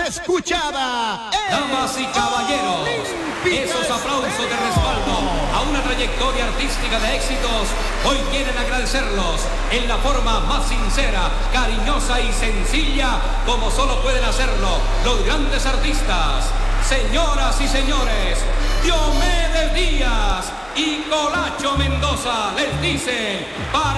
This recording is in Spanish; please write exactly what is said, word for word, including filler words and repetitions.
escuchada. Damas y caballeros, esos aplausos de respaldo a una trayectoria artística de éxitos, hoy quieren agradecerlos en la forma más sincera, cariñosa y sencilla, como solo pueden hacerlo los grandes artistas. Señoras y señores, Diomedes Díaz y Colacho Mendoza les dicen para